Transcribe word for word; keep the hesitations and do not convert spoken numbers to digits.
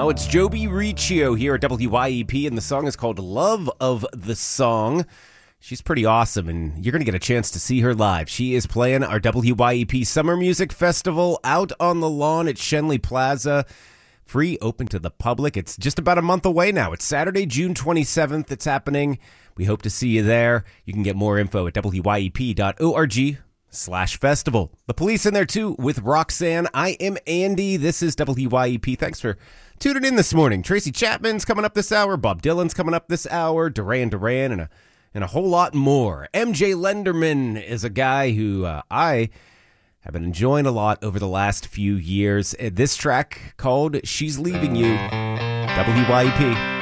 now. It's Joby Riccio here at W Y E P, and the song is called Love of the Song. She's pretty awesome, and you're going to get a chance to see her live. She is playing our W Y E P Summer Music Festival out on the lawn at Schenley Plaza. Free, open to the public. It's just about a month away now. It's Saturday, June twenty-seventh. It's happening. We hope to see you there. You can get more info at W Y E P dot org slash festival. The Police in there too with Roxanne. I am Andy. This is W Y E P. Thanks for tuning in this morning. Tracy Chapman's coming up this hour. Bob Dylan's coming up this hour. Duran Duran and a, and a whole lot more. M J Lenderman is a guy who uh, I have been enjoying a lot over the last few years. This track called She's Leaving You. W Y E P.